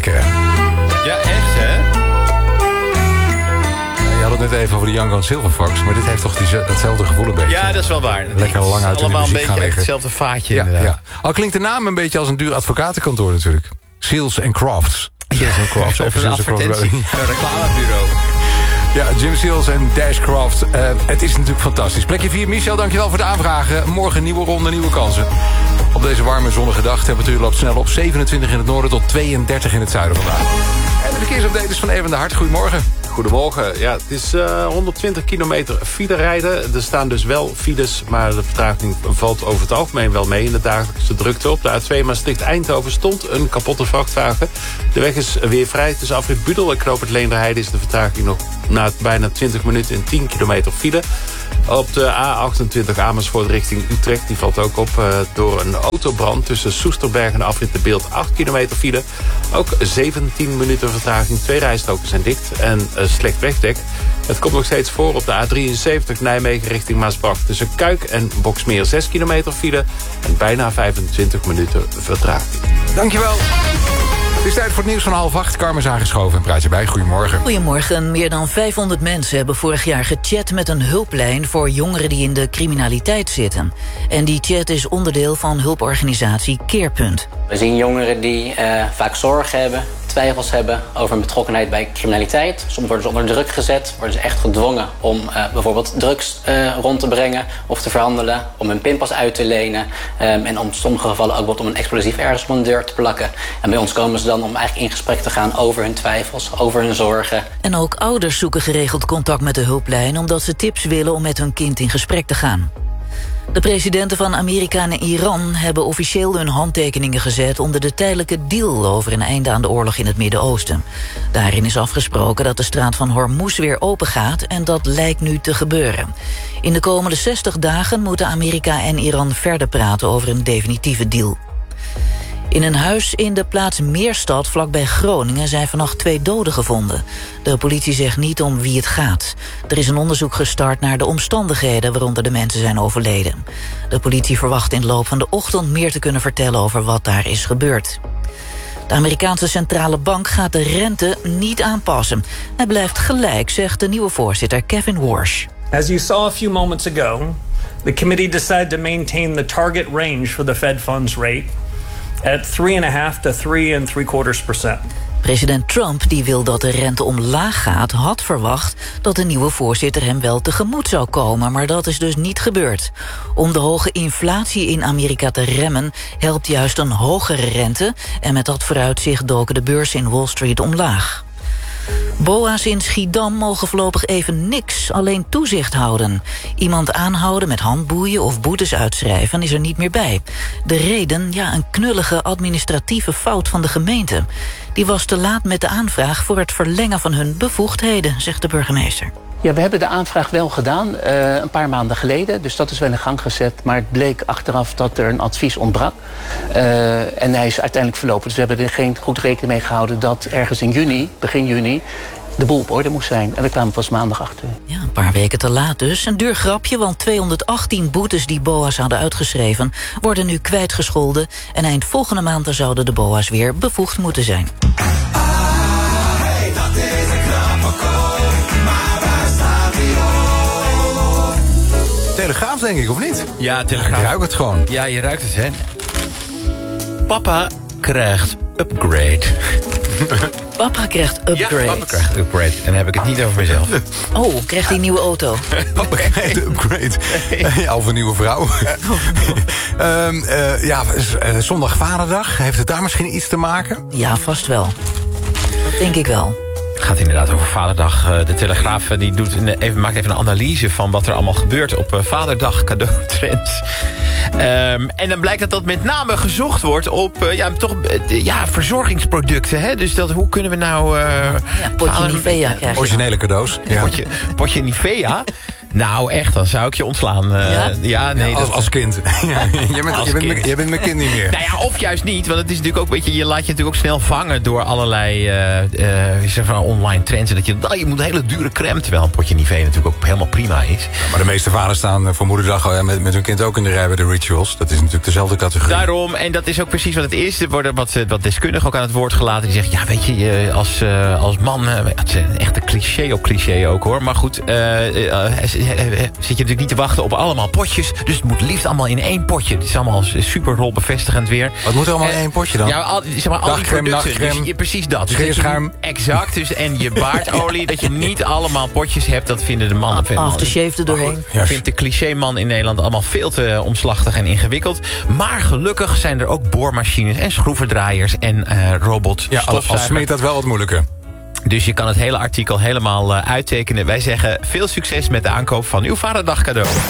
lekker, hè? Ja, echt, hè? Je had het net even over de Young Guns Silverfox, maar dit heeft toch datzelfde gevoel een beetje. Ja, dat is wel waar. Lekker lang uit in de allemaal muziek een gaan beetje liggen. hetzelfde vaatje, Ja, inderdaad. ja. Al klinkt de naam een beetje als een duur advocatenkantoor natuurlijk. Seals & Crofts. Seals & Crofts. Of een advertentie. Een reclamebureau. Ja, Jim Seals en Dash Croft. Het is natuurlijk fantastisch. Plekje 4, Michel, dankjewel voor de aanvragen. Morgen nieuwe ronde, nieuwe kansen. Op deze warme zonnige dag. Temperatuur loopt snel op. 27 in het noorden tot 32 in het zuiden vandaag. En de verkeersupdate is van Even de Hart. Goedemorgen. Goedemorgen. Ja, het is 120 kilometer file rijden. Er staan dus wel files, maar de vertraging valt over het algemeen wel mee in de dagelijkse drukte. Op de A2 Maastricht-Eindhoven stond een kapotte vrachtwagen. De weg is weer vrij. Tussen afrit Budel en Knoop het Leenderheide is de vertraging nog na bijna 20 minuten in 10 kilometer file. Op de A28 Amersfoort richting Utrecht, die valt ook op door een autobrand tussen Soesterberg en afrit de Beeld 8 kilometer file. Ook 17 minuten vertraging, 2 rijstroken zijn dicht en slecht wegdek. Het komt nog steeds voor op de A73 Nijmegen richting Maasbracht tussen Kuik en Boksmeer 6 kilometer file en bijna 25 minuten vertraging. Dankjewel. Het is tijd voor het nieuws van 7:30. Carmen is aangeschoven en praat je bij. Goedemorgen. Goedemorgen. Meer dan 500 mensen hebben vorig jaar gechat met een hulplijn voor jongeren die in de criminaliteit zitten. En die chat is onderdeel van hulporganisatie Keerpunt. We zien jongeren die vaak zorgen hebben, twijfels hebben over hun betrokkenheid bij criminaliteit. Soms worden ze onder druk gezet, worden ze echt gedwongen om bijvoorbeeld drugs rond te brengen of te verhandelen, om hun pinpas uit te lenen en om in sommige gevallen ook om een explosief ergens op een deur te plakken. En bij ons komen ze dan om eigenlijk in gesprek te gaan over hun twijfels, over hun zorgen. En ook ouders zoeken geregeld contact met de hulplijn omdat ze tips willen om met hun kind in gesprek te gaan. De presidenten van Amerika en Iran hebben officieel hun handtekeningen gezet onder de tijdelijke deal over een einde aan de oorlog in het Midden-Oosten. Daarin is afgesproken dat de straat van Hormuz weer open gaat en dat lijkt nu te gebeuren. In de komende 60 dagen moeten Amerika en Iran verder praten over een definitieve deal. In een huis in de plaats Meerstad vlakbij Groningen zijn vannacht 2 doden gevonden. De politie zegt niet om wie het gaat. Er is een onderzoek gestart naar de omstandigheden waaronder de mensen zijn overleden. De politie verwacht in de loop van de ochtend meer te kunnen vertellen over wat daar is gebeurd. De Amerikaanse centrale bank gaat de rente niet aanpassen. Hij blijft gelijk, zegt de nieuwe voorzitter Kevin Warsh. As you saw a few moments ago, the committee decided to maintain the target range for the Fed funds rate at 3.5 to 3.75%. President Trump, die wil dat de rente omlaag gaat, had verwacht dat de nieuwe voorzitter hem wel tegemoet zou komen, maar dat is dus niet gebeurd. Om de hoge inflatie in Amerika te remmen, helpt juist een hogere rente en met dat vooruitzicht doken de beurzen in Wall Street omlaag. BOA's in Schiedam mogen voorlopig even niks, alleen toezicht houden. Iemand aanhouden met handboeien of boetes uitschrijven is er niet meer bij. De reden, een knullige administratieve fout van de gemeente. Die was te laat met de aanvraag voor het verlengen van hun bevoegdheden, zegt de burgemeester. Ja, we hebben de aanvraag wel gedaan, een paar maanden geleden. Dus dat is wel in gang gezet. Maar het bleek achteraf dat er een advies ontbrak. En hij is uiteindelijk verlopen. Dus we hebben er geen goed rekening mee gehouden dat ergens in juni, begin juni, de boel op orde moest zijn. En we kwamen pas maandag achter. Ja, een paar weken te laat dus. Een duur grapje, want 218 boetes die BOA's hadden uitgeschreven worden nu kwijtgescholden. En eind volgende maand zouden de BOA's weer bevoegd moeten zijn. Telegraaf denk ik, of niet? Ja, Telegraaf. Ik ruik het gewoon. Ja, je ruikt het, hè. Papa krijgt upgrade. Papa krijgt upgrade. Ja, papa krijgt upgrade. En dan heb ik het niet over mezelf. Oh, krijgt hij een nieuwe auto? Papa krijgt een upgrade. Ja, of een nieuwe vrouw. Zondag Vaderdag. Heeft het daar misschien iets te maken? Ja, vast wel. Dat denk ik wel. Het gaat inderdaad over Vaderdag. De Telegraaf die maakt even een analyse van wat er allemaal gebeurt op Vaderdag cadeautrends. En dan blijkt dat met name gezocht wordt op verzorgingsproducten. Hè? Dus hoe kunnen we nou... potje Nivea krijgen. Originele cadeaus. Ja. Potje Nivea. Nou, echt, dan zou ik je ontslaan. Nee. Als kind. Jij bent mijn kind niet meer. Nou ja, of juist niet. Want het is natuurlijk ook, weet je laat je natuurlijk ook snel vangen door allerlei online trends. En dat je moet een hele dure crème, terwijl een potje Nivea natuurlijk ook helemaal prima is. Ja, maar de meeste vaders staan voor moederdag met hun kind ook in de rij bij de Rituals. Dat is natuurlijk dezelfde categorie. Daarom, en dat is ook precies wat het is. Er worden wat deskundigen ook aan het woord gelaten. Die zeggen, ja, weet je, als man... het is een echte cliché op cliché ook, hoor. Maar goed, zit je natuurlijk niet te wachten op allemaal potjes. Dus het moet liefst allemaal in één potje. Het is allemaal super rolbevestigend weer. Wat moet er allemaal in één potje dan? Ja, al die producten. Nachtcreme, dus, precies dat. Scheerschuim. Exact. Dus, en je baardolie. Dat je niet allemaal potjes hebt. Dat vinden de mannen. Aftershave er doorheen. Vindt de clichéman in Nederland allemaal veel te omslachtig en ingewikkeld. Maar gelukkig zijn er ook boormachines en schroevendraaiers en robots. Ja, al smeet dat wel wat moeilijker. Dus je kan het hele artikel helemaal uittekenen. Wij zeggen veel succes met de aankoop van uw Vaderdag cadeau.